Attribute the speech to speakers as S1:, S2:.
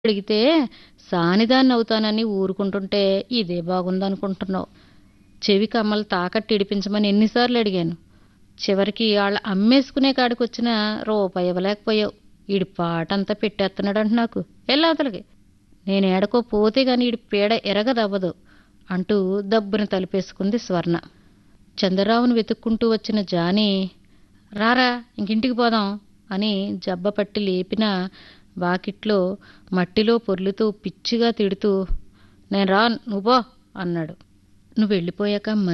S1: అడిగితే సానిదాన్ని అవుతానని ఊరుకుంటుంటే ఇదే బాగుందనుకుంటున్నావు. చెవి కమ్మలు తాకట్టు ఇడిపించమని ఎన్నిసార్లు అడిగాను. చివరికి వాళ్ళ అమ్మేసుకునే కాడికొచ్చినా రూపాయి ఇవ్వలేకపోయావు. ఈడి పాటంతా పెట్టేస్తున్నాడంట నాకు. ఎల్లవతలకి. నేనేడకో పోతే గాని ఈడి పీడ ఎరగదవ్వదు అంటూ దబ్బున తలుపేసుకుంది స్వర్ణ. చంద్రరావును వెతుక్కుంటూ వచ్చిన జానీ, రారా ఇంకింటికి పోదాం అని జబ్బపట్టి లేపినా వాకిట్లో మట్టిలో పొర్లుతూ పిచ్చిగా తిడుతూ, నేను రాను నువ్వు పో అన్నాడు. నువ్వెళ్ళిపోయాక